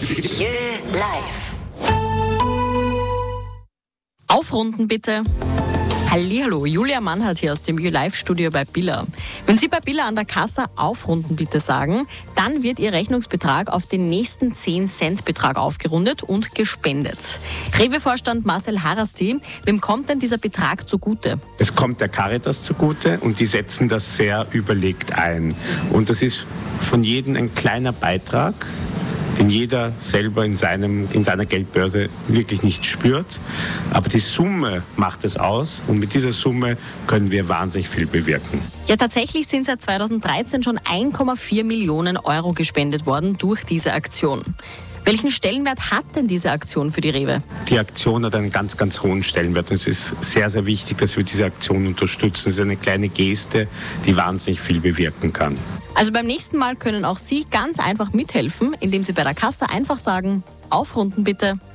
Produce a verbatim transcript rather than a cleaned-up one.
Jö live. Aufrunden bitte. Hallihallo, Julia Mannhardt hier aus dem Jö Live Studio bei Billa. Wenn Sie bei Billa an der Kasse aufrunden bitte sagen, dann wird Ihr Rechnungsbetrag auf den nächsten zehn Cent Betrag aufgerundet und gespendet. Rewe-Vorstand Marcel Harasti, wem kommt denn dieser Betrag zugute? Es kommt der Caritas zugute und die setzen das sehr überlegt ein. Und das ist von jedem ein kleiner Beitrag, den jeder selber in, seinem, in seiner Geldbörse wirklich nicht spürt. Aber die Summe macht es aus und mit dieser Summe können wir wahnsinnig viel bewirken. Ja, tatsächlich sind seit zweitausenddreizehn schon ein Komma vier Millionen Euro gespendet worden durch diese Aktion. Welchen Stellenwert hat denn diese Aktion für die Rewe? Die Aktion hat einen ganz, ganz hohen Stellenwert und es ist sehr, sehr wichtig, dass wir diese Aktion unterstützen. Es ist eine kleine Geste, die wahnsinnig viel bewirken kann. Also beim nächsten Mal können auch Sie ganz einfach mithelfen, indem Sie bei der Kasse einfach sagen, aufrunden bitte.